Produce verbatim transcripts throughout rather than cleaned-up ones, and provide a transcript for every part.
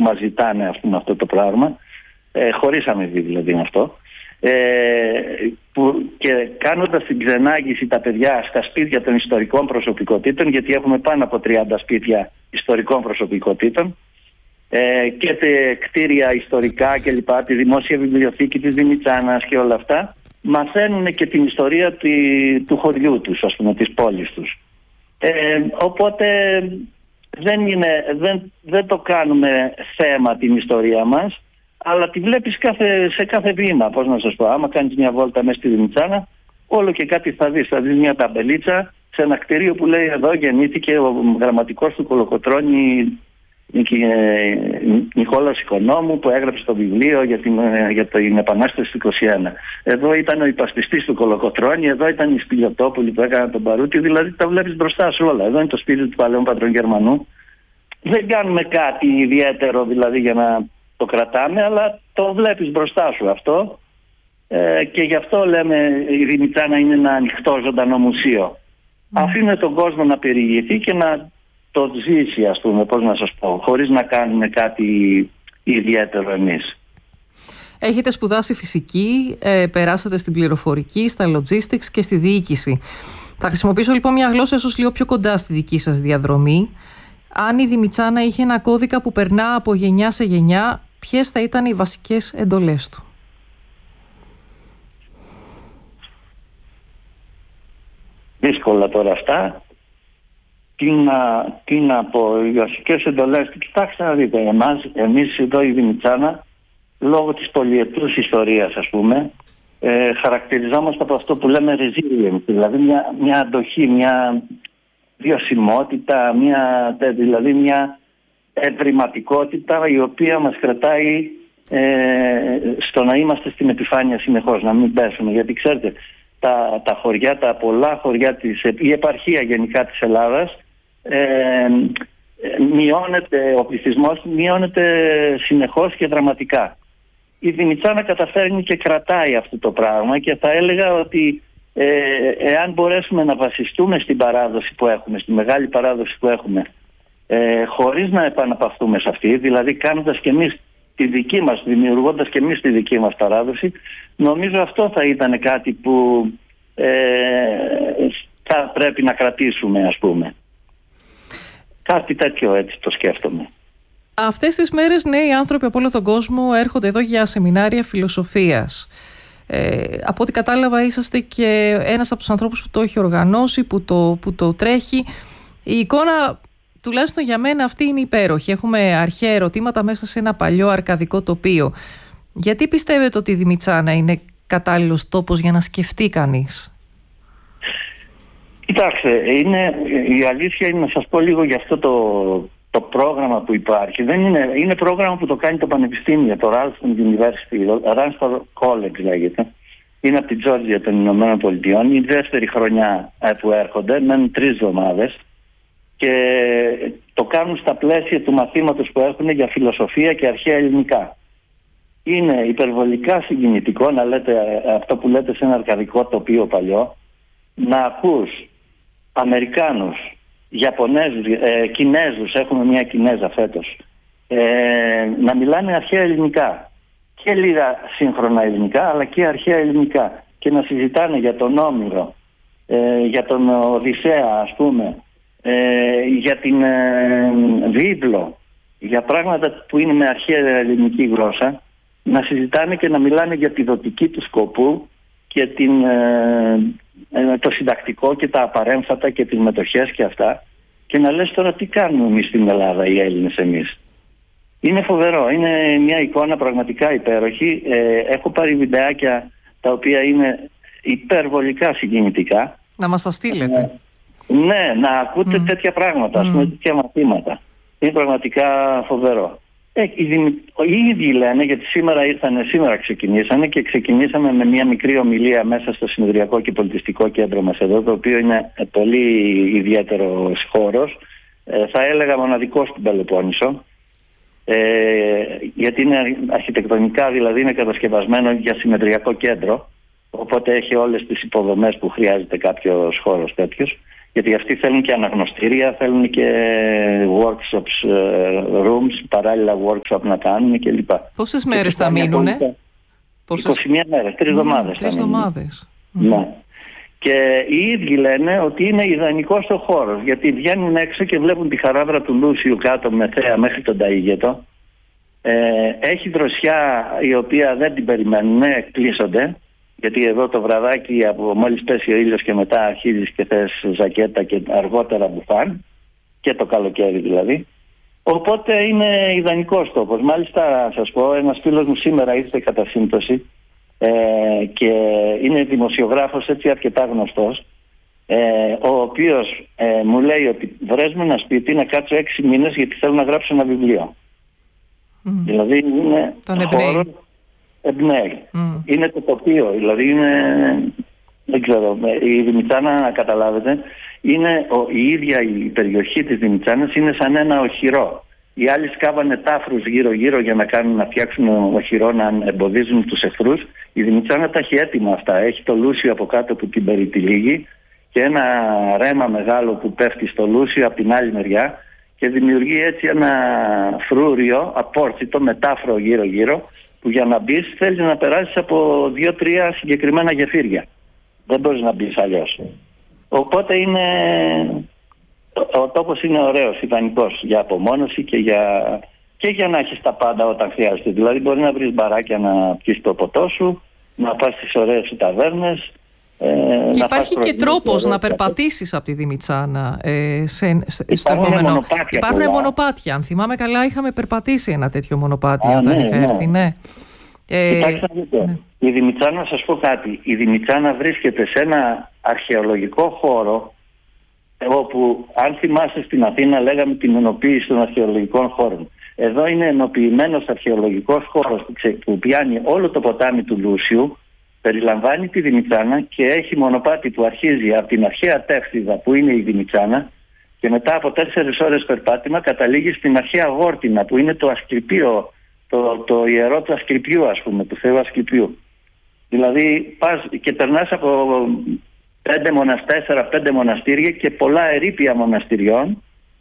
μας ζητάνε, ας πούμε, αυτό το πράγμα, ε, χωρίς αμοιβή δηλαδή είναι αυτό, ε, που, και κάνοντας την ξενάγηση τα παιδιά στα σπίτια των ιστορικών προσωπικότητων, γιατί έχουμε πάνω από τριάντα σπίτια ιστορικών προσωπικότητων, ε, και τε, κτίρια ιστορικά και λοιπά, τη δημόσια βιβλιοθήκη της Διμιτσάνας και όλα αυτά, μαθαίνουν και την ιστορία του, του χωριού τους, ας πούμε, της πόλης τους. Ε, οπότε δεν, είναι, δεν, δεν το κάνουμε θέμα την ιστορία μας, αλλά τη βλέπεις κάθε, σε κάθε βήμα. Πώς να σας πω, άμα κάνεις μια βόλτα μέσα στη Διμιτσάνα, όλο και κάτι θα δεις. Θα δεις μια ταμπελίτσα σε ένα κτίριο που λέει εδώ γεννήθηκε ο γραμματικός του Κολοκοτρώνη Νικόλαος Οικονόμου, που έγραψε το βιβλίο για την, για την Επανάσταση του είκοσι ένα. Εδώ ήταν ο υπασπιστής του Κολοκοτρώνη, εδώ ήταν η Σπηλιοτόπουλη που έκανα τον Παρούτη. Δηλαδή τα βλέπεις μπροστά σου όλα. Εδώ είναι το σπίτι του παλαιού πατρών Γερμανού. Δεν κάνουμε κάτι ιδιαίτερο δηλαδή για να το κρατάμε, αλλά το βλέπεις μπροστά σου αυτό, ε, και γι' αυτό λέμε η Διμιτσάνα είναι ένα ανοιχτό ζωντανό μουσείο. Mm. Αφήνουμε τον κόσμο να περιηγηθεί και να το ζήσει, ας πούμε, πώς να σας πω, χωρίς να κάνουμε κάτι ιδιαίτερο εμείς. Έχετε σπουδάσει φυσική, ε, περάσατε στην πληροφορική, στα logistics και στη διοίκηση. Θα χρησιμοποιήσω λοιπόν μια γλώσσα ίσως λίγο πιο κοντά στη δική σας διαδρομή. Αν η Διμιτσάνα είχε ένα κώδικα που περνά από γενιά σε γενιά, ποιες θα ήταν οι βασικές εντολές του? Δύσκολα τώρα αυτά. Τι να, τι να πω, οι βασικές εντολές του, κοιτάξτε να δείτε, εμάς, εμείς εδώ η Διμιτσάνα, λόγω της πολυετούς ιστορίας, ας πούμε, ε, χαρακτηριζόμαστε από αυτό που λέμε resilience, δηλαδή μια, μια αντοχή, μια βιωσιμότητα, μια, δηλαδή μια ευρηματικότητα η οποία μας κρατάει ε, στο να είμαστε στην επιφάνεια συνεχώς, να μην πέσουμε. Γιατί ξέρετε, τα, τα χωριά, τα πολλά χωριά της, η επαρχία γενικά της Ελλάδας, ε, μειώνεται, ο πληθυσμός μειώνεται συνεχώς και δραματικά. Η Διμιτσάνα καταφέρνει και κρατάει αυτό το πράγμα, και θα έλεγα ότι ε, εάν μπορέσουμε να βασιστούμε στην παράδοση που έχουμε, στη μεγάλη παράδοση που έχουμε, ε, χωρίς να επαναπαυθούμε σε αυτή, δηλαδή κάνοντας και εμείς τη δική μας, δημιουργώντας και εμείς τη δική μας παράδοση, νομίζω αυτό θα ήταν κάτι που ε, θα πρέπει να κρατήσουμε, ας πούμε. Κάτι τέτοιο, έτσι το σκέφτομαι. Αυτές τις μέρες νέοι άνθρωποι από όλο τον κόσμο έρχονται εδώ για σεμινάρια φιλοσοφίας. Ε, από ό,τι κατάλαβα είσαστε και ένας από τους ανθρώπους που το έχει οργανώσει, που το, που το τρέχει. Η εικόνα, τουλάχιστον για μένα, αυτή είναι υπέροχη. Έχουμε αρχαία ερωτήματα μέσα σε ένα παλιό αρκαδικό τοπίο. Γιατί πιστεύετε ότι η Διμιτσάνα είναι κατάλληλος τόπος για να σκεφτεί κανείς? Κοιτάξτε, είναι, η αλήθεια είναι να σας πω λίγο για αυτό το, το πρόγραμμα που υπάρχει. Δεν είναι, είναι πρόγραμμα που το κάνει το Πανεπιστήμιο, το Ralston University, το Ralston College λέγεται. Είναι από την Τζόρτζια των Ηνωμένων Πολιτειών. Είναι η δεύτερη χρονιά που έρχονται, μένουν τρεις εβδομάδες, και το κάνουν στα πλαίσια του μαθήματος που έχουν για φιλοσοφία και αρχαία ελληνικά. Είναι υπερβολικά συγκινητικό να λέτε αυτό που λέτε σε ένα αρκαδικό τοπίο παλιό, να ακούς Αμερικάνους, Ιαπωνέζους, ε, Κινέζους, έχουμε μια Κινέζα φέτος, ε, να μιλάνε αρχαία ελληνικά, και λίγα σύγχρονα ελληνικά, αλλά και αρχαία ελληνικά, και να συζητάνε για τον Όμηρο, ε, για τον Οδυσσέα, ας πούμε, ε, για την ε, βίβλο, για πράγματα που είναι με αρχαία ελληνική γλώσσα, να συζητάνε και να μιλάνε για τη δοτική του σκοπού και την, ε, ε, το συντακτικό και τα απαρέμφατα και τις μετοχές και αυτά, και να λες τώρα τι κάνουμε εμείς στην Ελλάδα, οι Έλληνες εμείς. Είναι φοβερό, είναι μια εικόνα πραγματικά υπέροχη. Ε, έχω πάρει βιντεάκια τα οποία είναι υπερβολικά συγκινητικά. Να μας τα στείλετε. Ε, ναι, να ακούτε mm. τέτοια πράγματα, ας πούμε, mm. τέτοια μαθήματα. Είναι πραγματικά φοβερό. Ε, οι, οι ίδιοι λένε, γιατί σήμερα ήρθανε, σήμερα ξεκινήσανε και ξεκινήσαμε με μια μικρή ομιλία μέσα στο Συνεδριακό και Πολιτιστικό Κέντρο μας εδώ, το οποίο είναι πολύ ιδιαίτερος χώρος, ε, θα έλεγα μοναδικός στην Πελοπόννησο, ε, γιατί είναι αρχιτεκτονικά, δηλαδή είναι κατασκευασμένο για συνεδριακό κέντρο, οπότε έχει όλες τις υποδομές που χρειάζεται κάποιος χώρος τέτοιος, Γιατί αυτοί θέλουν και αναγνωστήρια, θέλουν και workshops, rooms, παράλληλα workshop να κάνουν κλπ. Πόσες μέρες θα μείνουνε? Πόσες... είκοσι μία μέρες, τρεις εβδομάδες. Τρεις εβδομάδες. Ναι. Και οι ίδιοι λένε ότι είναι ιδανικός ο χώρος, γιατί βγαίνουν έξω και βλέπουν τη χαράδρα του Λούσιου κάτω με θέα μέχρι τον Ταΐγετο. Ε, έχει δροσιά η οποία δεν την περιμένουν, εκπλήσονται, γιατί εδώ το βραδάκι από μόλις πέσει ο ήλιος και μετά αρχίζεις και θες ζακέτα και αργότερα μπουφάν, και το καλοκαίρι δηλαδή. Οπότε είναι ιδανικός τόπος. Μάλιστα, σας πω, ένας φίλος μου σήμερα ήρθε κατά σύμπτωση ε, και είναι δημοσιογράφος, έτσι αρκετά γνωστός, ε, ο οποίος ε, μου λέει ότι βρες μου ένα σπίτι να κάτσω έξι μήνες γιατί θέλω να γράψω ένα βιβλίο. Mm. Δηλαδή είναι χώρο, εμπνέει. Mm. Είναι το τοπίο, δηλαδή είναι, δεν ξέρω, η Δημητσάνα, να καταλάβετε, είναι ο, η ίδια η περιοχή της Δημητσάνας είναι σαν ένα οχυρό. Οι άλλοι σκάβανε τάφρους γύρω-γύρω για να κάνουν, να φτιάξουν οχυρό, να εμποδίζουν τους εχθρούς. Η Δημητσάνα τα έχει έτοιμα αυτά. Έχει το Λούσιο από κάτω που την περιτυλίγει και ένα ρέμα μεγάλο που πέφτει στο Λούσιο από την άλλη μεριά και δημιουργεί έτσι ένα φρούριο απόρτσιτο με τάφρο γύρω-γύρω, που για να μπεις θέλει να περάσεις από δύο-τρία συγκεκριμένα γεφύρια. Δεν μπορείς να μπεις αλλιώς. Οπότε είναι... ο τόπος είναι ωραίος, ιδανικός για απομόνωση και για... και για να έχεις τα πάντα όταν χρειάζεται. Δηλαδή μπορεί να βρεις μπαράκια να πιεις το ποτό σου, να πας στις ωραίες σου ταβέρνες. Ε, και υπάρχει και τρόπος να περπατήσεις από τη Δημητσάνα ε, σε, σε, στο επόμενο. Μονοπάτια Υπάρχουν πολλά. μονοπάτια. Αν θυμάμαι καλά, είχαμε περπατήσει ένα τέτοιο μονοπάτι Α, όταν ναι, είχα ναι. έρθει. Ναι. Ε, Κοιτάξτε, ναι. Η Δημητσάνα, να σας πω κάτι. Η Δημητσάνα βρίσκεται σε ένα αρχαιολογικό χώρο, όπου αν θυμάστε στην Αθήνα λέγαμε την ενοποίηση των αρχαιολογικών χώρων. Εδώ είναι ενοποιημένος αρχαιολογικός χώρος που, ξε, που πιάνει όλο το ποτάμι του Λούσιου, περιλαμβάνει τη Δημητσάνα και έχει μονοπάτι που αρχίζει από την αρχαία Τεύθυδα που είναι η Δημητσάνα και μετά από τέσσερις ώρες περπάτημα καταλήγει στην αρχαία Γόρτινα που είναι το Ασκληπείο, το, το ιερό του Ασκληπιού, ας πούμε, του Θεού Ασκληπιού. Δηλαδή πας και περνάς από πέντε μοναστέσσερα, πέντε μοναστήρια και πολλά ερείπια μοναστηριών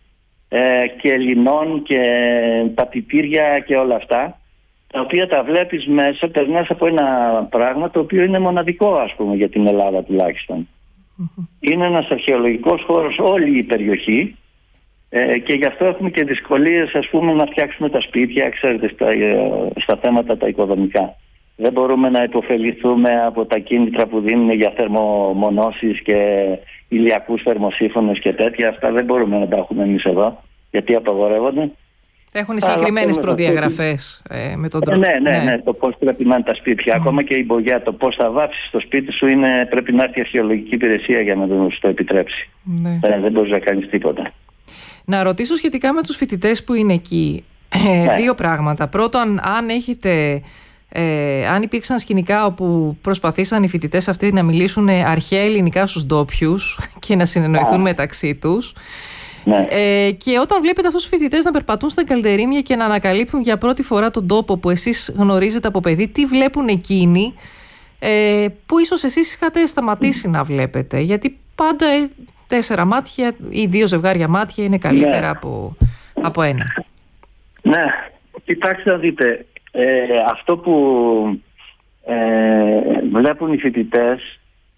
ε, και ελληνών και πατητήρια και όλα αυτά, τα οποία τα βλέπεις μέσα, περνάς από ένα πράγμα το οποίο είναι μοναδικό, ας πούμε, για την Ελλάδα τουλάχιστον. Mm-hmm. Είναι ένας αρχαιολογικός χώρος όλη η περιοχή ε, και γι' αυτό έχουμε και δυσκολίες, ας πούμε, να φτιάξουμε τα σπίτια, ξέρετε, στα, στα θέματα τα οικοδομικά. Δεν μπορούμε να υποφεληθούμε από τα κίνητρα που δίνουν για θερμομονώσεις και ηλιακούς θερμοσύφωνες και τέτοια. Αυτά δεν μπορούμε να τα έχουμε εμείς εδώ, γιατί απαγορεύονται. Έχουν συγκεκριμένες προδιαγραφές ε, με τον τρόπο. Ε, ναι, ναι, ναι, ναι, το πώς πρέπει να είναι τα σπίτια. Mm. Ακόμα και η μπογιά, το πώς θα βάψεις το σπίτι σου, είναι, πρέπει να έρθει η αρχαιολογική υπηρεσία για να το, το επιτρέψει. Ναι. Ε, δεν μπορείς να κάνεις τίποτα. Να ρωτήσω σχετικά με τους φοιτητές που είναι εκεί. Ε, ναι. Δύο πράγματα. Πρώτον, αν έχετε... Ε, αν υπήρξαν σκηνικά όπου προσπαθήσαν οι φοιτητές αυτοί να μιλήσουν αρχαία ελληνικά στους ντόπιους και να συνεννοηθούν yeah. μεταξύ τους. Ναι. Ε, και όταν βλέπετε αυτούς τους φοιτητές να περπατούν στα καλντερίμια και να ανακαλύπτουν για πρώτη φορά τον τόπο που εσείς γνωρίζετε από παιδί, τι βλέπουν εκείνοι ε, που ίσως εσείς είχατε σταματήσει mm. να βλέπετε? Γιατί πάντα ε, τέσσερα μάτια ή δύο ζευγάρια μάτια είναι καλύτερα ναι. από, από ένα. Ναι, κοιτάξτε να δείτε. Ε, αυτό που ε, βλέπουν οι φοιτητές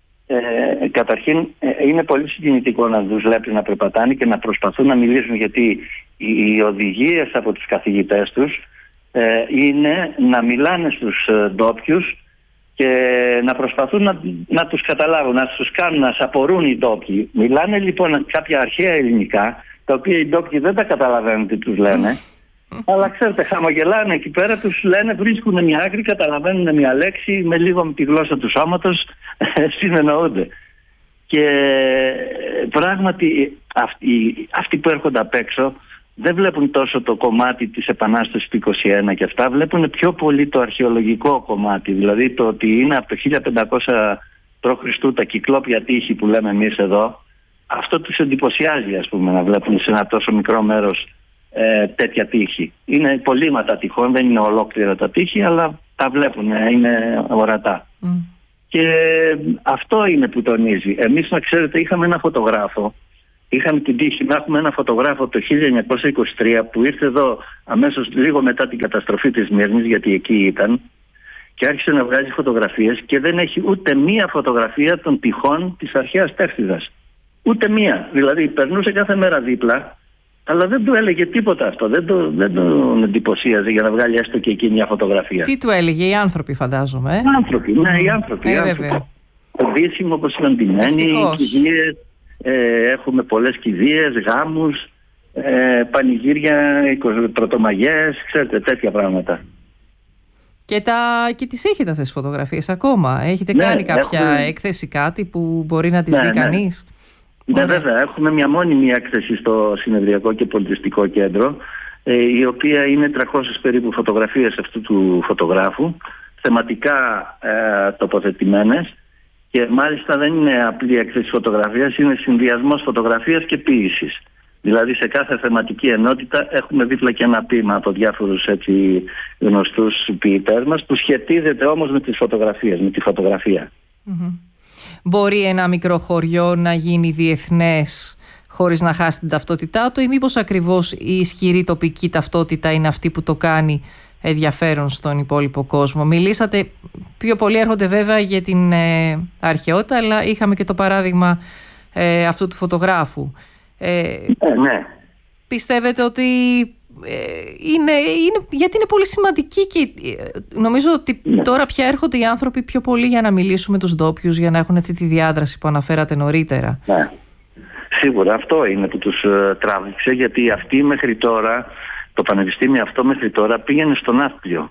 ε, καταρχήν ε, είναι πολύ συγκινητικό να τους βλέπει να περπατάνε και να προσπαθούν να μιλήσουν, γιατί οι, οι οδηγίες από τους καθηγητές τους ε, είναι να μιλάνε στους ε, ντόπιους και να προσπαθούν να, να τους καταλάβουν, να τους κάνουν να σαπορούν οι ντόπιοι. Μιλάνε λοιπόν κάποια αρχαία ελληνικά, τα οποία οι ντόπιοι δεν τα καταλαβαίνουν τι τους λένε. Αλλά ξέρετε, χαμογελάνε εκεί πέρα, τους λένε, βρίσκουν μια άκρη, καταλαβαίνουν μια λέξη, με λίγο με τη γλώσσα του σώματος συνεννοούνται. Και πράγματι αυτοί, αυτοί που έρχονται απ' έξω δεν βλέπουν τόσο το κομμάτι της Επανάστασης του είκοσι ένα και αυτά, βλέπουν πιο πολύ το αρχαιολογικό κομμάτι, δηλαδή το ότι είναι από το χίλια πεντακόσια προ Χριστού τα κυκλόπια τείχη που λέμε εμείς εδώ. Αυτό τους εντυπωσιάζει, ας πούμε, να βλέπουν σε ένα τόσο μικρό μέρος Ε, τέτοια τείχη. Είναι υπολείμματα τυχών, δεν είναι ολόκληρα τα τείχη, αλλά τα βλέπουν, είναι ορατά. Mm. Και αυτό είναι που τονίζει. Εμείς, να ξέρετε, είχαμε ένα φωτογράφο είχαμε την τύχη να έχουμε ένα φωτογράφο από το χίλια εννιακόσια είκοσι τρία που ήρθε εδώ αμέσως λίγο μετά την καταστροφή της Σμύρνης, γιατί εκεί ήταν, και άρχισε να βγάζει φωτογραφίες και δεν έχει ούτε μία φωτογραφία των τυχών της αρχαίας Τεύθυδας. Ούτε μία. Δηλαδή περνούσε κάθε μέρα δίπλα, αλλά δεν του έλεγε τίποτα αυτό. Δεν, το, δεν τον εντυπωσίαζε για να βγάλει έστω και εκεί μια φωτογραφία. Τι του έλεγε, οι άνθρωποι φαντάζομαι. Ε? Οι άνθρωποι, ναι, οι άνθρωποι. Ε, βέβαια. Το δύσιμο όπως ήταν ντυμένοι, κηδείες, ε, έχουμε πολλές κηδείες, γάμους, ε, πανηγύρια, πρωτομαγιές, ξέρετε, τέτοια πράγματα. Και, τα, και τις έχετε αυτές τις φωτογραφίες ακόμα? Έχετε ναι, κάνει κάποια έχουμε... έκθεση, κάτι που μπορεί να τις ναι, δει κανείς? Ναι, ναι, βέβαια. Έχουμε μια μόνιμη έκθεση στο Συνεδριακό και Πολιτιστικό Κέντρο, ε, η οποία είναι τριακόσιες περίπου φωτογραφίες αυτού του φωτογράφου, θεματικά ε, τοποθετημένες, και μάλιστα δεν είναι απλή έκθεση φωτογραφίας, είναι συνδυασμός φωτογραφίας και ποίησης. Δηλαδή σε κάθε θεματική ενότητα έχουμε δίπλα και ένα ποίημα από διάφορους έτσι γνωστούς ποιητές μας, που σχετίζεται όμως με τις φωτογραφίες, με τη φωτογραφία. Mm-hmm. Μπορεί ένα μικρό χωριό να γίνει διεθνές χωρίς να χάσει την ταυτότητά του, ή μήπως ακριβώς η ισχυρή τοπική ταυτότητα είναι αυτή που το κάνει ενδιαφέρον στον υπόλοιπο κόσμο? Μιλήσατε, πιο πολλοί έρχονται βέβαια για την ε, αρχαιότητα, αλλά είχαμε και το παράδειγμα ε, αυτού του φωτογράφου. Ε, ε, ναι. Πιστεύετε ότι ε, είναι, είναι, γιατί είναι πολύ σημαντική, και ε, νομίζω ότι ναι. τώρα πια έρχονται οι άνθρωποι πιο πολύ για να μιλήσουν με τους ντόπιους, για να έχουν αυτή τη διάδραση που αναφέρατε νωρίτερα. Ναι. Σίγουρα αυτό είναι που τους ε, τράβηξε, γιατί αυτοί μέχρι τώρα, το πανεπιστήμιο αυτό μέχρι τώρα πήγαινε στο Ναύπλιο,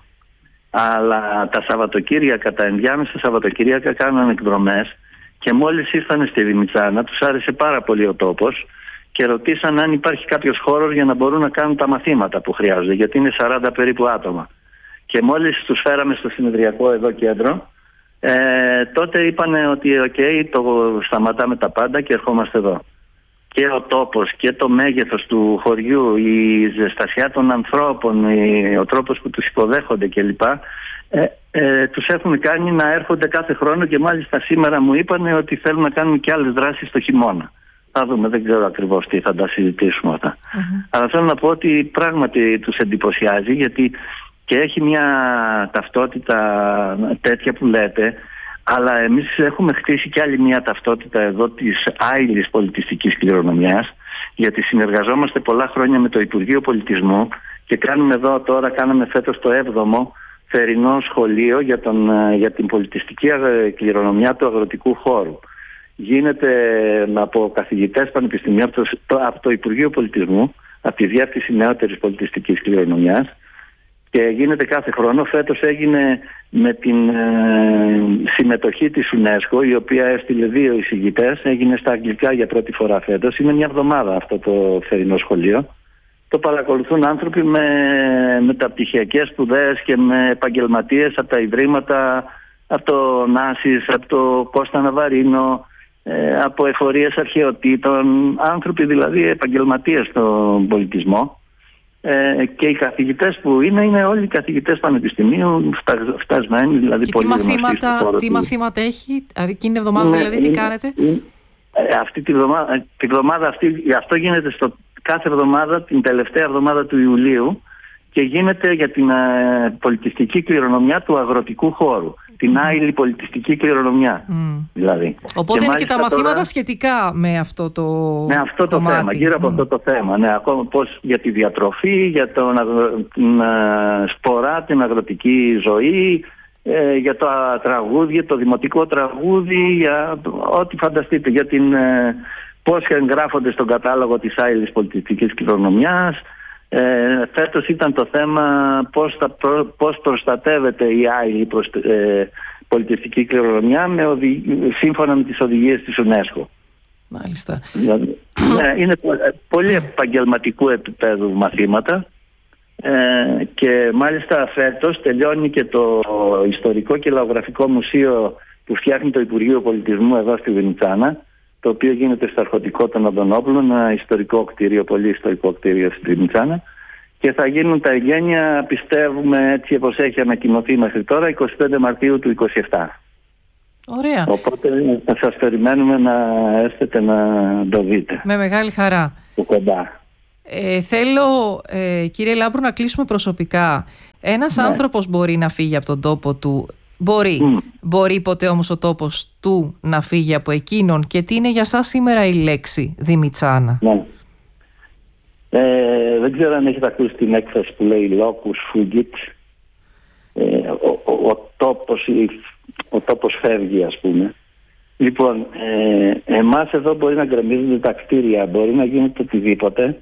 αλλά τα Σαββατοκύριακα, τα ενδιάμεσα Σαββατοκύριακα κάνανε εκδρομές, και μόλις ήρθανε στη Δημητσάνα τους άρεσε πάρα πολύ ο τόπος και ρωτήσαν αν υπάρχει κάποιος χώρος για να μπορούν να κάνουν τα μαθήματα που χρειάζονται, γιατί είναι σαράντα περίπου άτομα. Και μόλις τους φέραμε στο Συνεδριακό εδώ κέντρο, ε, τότε είπανε ότι οκ, okay, το σταματάμε τα πάντα και ερχόμαστε εδώ. Και ο τόπος και το μέγεθος του χωριού, η ζεστασιά των ανθρώπων, ο τρόπος που τους υποδέχονται κλπ. Ε, ε, τους έχουν κάνει να έρχονται κάθε χρόνο, και μάλιστα σήμερα μου είπανε ότι θέλουν να κάνουν και άλλες δράσεις το χειμώνα. Θα δούμε, δεν ξέρω ακριβώς τι, θα τα συζητήσουμε αυτά. Mm-hmm. Αλλά θέλω να πω ότι πράγματι τους εντυπωσιάζει, γιατί και έχει μια ταυτότητα τέτοια που λέτε, αλλά εμείς έχουμε χτίσει και άλλη μια ταυτότητα εδώ της άειλης πολιτιστικής κληρονομιάς, γιατί συνεργαζόμαστε πολλά χρόνια με το Υπουργείο Πολιτισμού και κάνουμε εδώ τώρα, κάναμε φέτος το έβδομο θερινό σχολείο για, τον, για την πολιτιστική κληρονομιά του αγροτικού χώρου. Γίνεται από καθηγητές πανεπιστημίου από το, από το Υπουργείο Πολιτισμού, από τη Διεύθυνση Νεότερης Πολιτιστικής Κληρονομιάς, και γίνεται κάθε χρόνο. Φέτος έγινε με την ε, συμμετοχή της UNESCO, η οποία έστειλε δύο εισηγητές. Έγινε στα αγγλικά για πρώτη φορά φέτος. Είναι μια εβδομάδα αυτό το θερινό σχολείο. Το παρακολουθούν άνθρωποι με μεταπτυχιακές σπουδές και με επαγγελματίες από τα ιδρύματα, από το Νάσις, από το Κώστα Ναβαρίνο, ε, από εφορίες αρχαιοτήτων, άνθρωποι δηλαδή επαγγελματίες στον πολιτισμό. Ε, και οι καθηγητές που είναι, είναι όλοι οι καθηγητές πανεπιστημίου, φτασμένοι, δηλαδή και πολύ τι μαθήματα, τι μαθήματα έχει εκείνη την εβδομάδα, ναι, δηλαδή, τι είναι, κάνετε? Είναι, αυτή τη βδομάδα, τη βδομάδα αυτή, αυτό γίνεται στο, κάθε εβδομάδα, την τελευταία εβδομάδα του Ιουλίου, και γίνεται για την ε, πολιτιστική κληρονομιά του αγροτικού χώρου. Την άειλη πολιτιστική κληρονομιά. Mm. Δηλαδή. Οπότε και είναι και τα μαθήματα τώρα σχετικά με αυτό το με αυτό το κομμάτι. θέμα, γύρω από mm. αυτό το θέμα. Ναι, ακόμα πώς για τη διατροφή, για τον, την uh, σπορά, την αγροτική ζωή, ε, για το uh, τραγούδι, το δημοτικό τραγούδι, για ό,τι φανταστείτε, για την uh, πώς εγγράφονται στον κατάλογο της άειλης πολιτιστικής κληρονομιάς. Ε, φέτος ήταν το θέμα πώς, θα προ, πώς προστατεύεται η άειλη προς, ε, πολιτιστική κληρονομιά με οδη, σύμφωνα με τις οδηγίες της UNESCO. Μάλιστα. Δηλαδή, ε, είναι πολύ επαγγελματικού επίπεδου μαθήματα, ε, και μάλιστα φέτος τελειώνει και το ιστορικό και λαογραφικό μουσείο που φτιάχνει το Υπουργείο Πολιτισμού εδώ στη Βενιτσάνα, το οποίο γίνεται στο Αρχοντικό των Αντωνόπουλων, ένα ιστορικό κτίριο, πολύ ιστορικό κτίριο στη Βενιτσάνα, και θα γίνουν τα εγγένεια, πιστεύουμε, έτσι όπως έχει ανακοινωθεί μέχρι τώρα, εικοστή πέμπτη Μαρτίου του είκοσι επτά. Ωραία. Οπότε θα σας περιμένουμε να έρθετε να το δείτε. Με μεγάλη χαρά. Το κοντά. Ε, θέλω, ε, κύριε Λάμπρου, να κλείσουμε προσωπικά. Ένας ναι. άνθρωπος μπορεί να φύγει από τον τόπο του. Μπορεί. Mm. Μπορεί ποτέ όμως ο τόπος του να φύγει από εκείνον? Και τι είναι για σας σήμερα η λέξη Δημητσάνα? Ναι. Ε, δεν ξέρω αν έχετε ακούσει την έκφραση που λέει locus fugit. Ε, ο, ο, ο, τόπος, ο τόπος φεύγει, ας πούμε. Λοιπόν, ε, εμάς εδώ μπορεί να γκρεμίζονται τα κτίρια, μπορεί να γίνεται οτιδήποτε,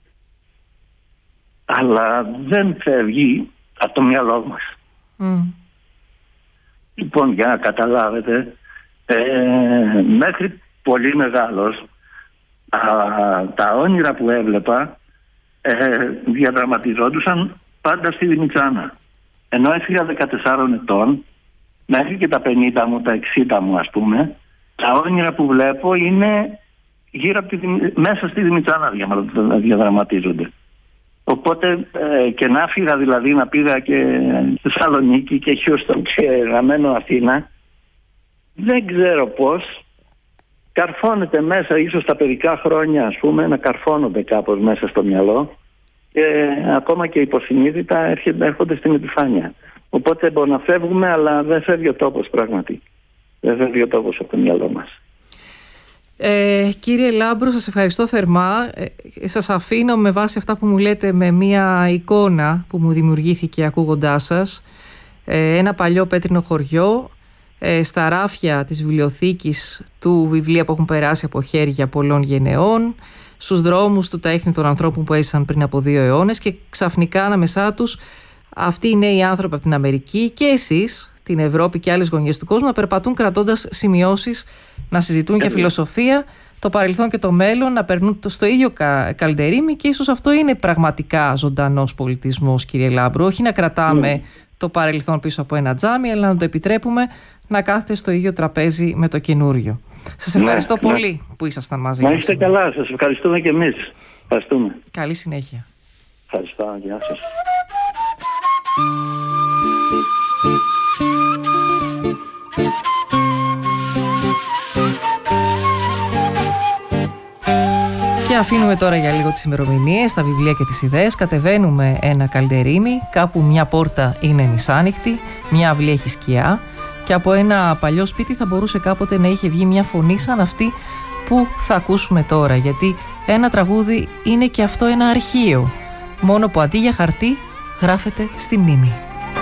αλλά δεν φεύγει από το μυαλό μας. Mm. Λοιπόν, για να καταλάβετε, ε, μέχρι πολύ μεγάλος α, τα όνειρα που έβλεπα ε, διαδραματιζόντουσαν πάντα στη Δημητσάνα. Ενώ έφυγα δεκατεσσάρων ετών, μέχρι και τα πενήντα μου, τα εξήντα μου ας πούμε, τα όνειρα που βλέπω είναι γύρω από τη, μέσα στη Δημητσάνα διαδραματίζονται. Οπότε ε, και να φύγα δηλαδή, να πήγα και στη Θεσσαλονίκη και Χιούστον και να μένω Αθήνα, δεν ξέρω πώς καρφώνεται μέσα, ίσως τα παιδικά χρόνια ας πούμε να καρφώνονται κάπως μέσα στο μυαλό και ακόμα και υποσυνείδητα έρχονται στην επιφάνεια. Οπότε μπορεί να φεύγουμε, αλλά δεν φεύγει ο τόπος πράγματι. Δεν φεύγει ο τόπος από το μυαλό μας. Ε, κύριε Λάμπρο, σας ευχαριστώ θερμά. Ε, σας αφήνω με βάση αυτά που μου λέτε με μια εικόνα που μου δημιουργήθηκε ακούγοντάς σας. Ε, ένα παλιό πέτρινο χωριό, ε, στα ράφια της βιβλιοθήκης του βιβλία που έχουν περάσει από χέρια πολλών γενεών, στους δρόμους του τα ίχνη των ανθρώπων που έζησαν πριν από δύο αιώνες, και ξαφνικά ανάμεσά τους αυτοί οι νέοι άνθρωποι από την Αμερική και εσείς, την Ευρώπη και άλλες γωνιές του κόσμου, να περπατούν κρατώντας σημειώσεις, να συζητούν για φιλοσοφία, το παρελθόν και το μέλλον, να περνούν στο ίδιο κα, καλντερίμι, και ίσως αυτό είναι πραγματικά ζωντανός πολιτισμός, κύριε Λάμπρου. Όχι να κρατάμε mm. το παρελθόν πίσω από ένα τζάμι, αλλά να το επιτρέπουμε να κάθεται στο ίδιο τραπέζι με το καινούριο. Σας ευχαριστώ ναι, πολύ ναι. που ήσασταν μαζί μας. Να είστε καλά, σας ευχαριστούμε και εμείς. Ευχαριστούμε. Καλή συνέχεια. Ευχαριστώ, γεια σας. Και αφήνουμε τώρα για λίγο τις ημερομηνίες, τα βιβλία και τις ιδέες. Κατεβαίνουμε ένα καλντερίμι, κάπου μια πόρτα είναι μισάνοιχτη, μια αυλή έχει σκιά, και από ένα παλιό σπίτι θα μπορούσε κάποτε να είχε βγει μια φωνή σαν αυτή που θα ακούσουμε τώρα, γιατί ένα τραγούδι είναι και αυτό ένα αρχείο, μόνο που αντί για χαρτί γράφεται στη μνήμη.